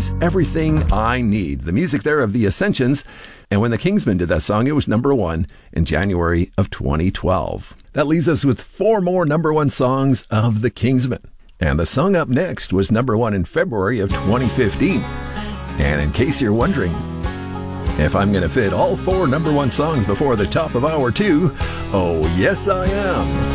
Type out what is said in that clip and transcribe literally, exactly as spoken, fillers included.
She's Everything I Need. The music there of The Ascensions. And when the Kingsmen did that song, it was number one in January of twenty twelve. That leaves us with four more number one songs of the Kingsmen. And the song up next was number one in February of twenty fifteen. And in case you're wondering if I'm going to fit all four number one songs before the top of hour two, oh yes I am.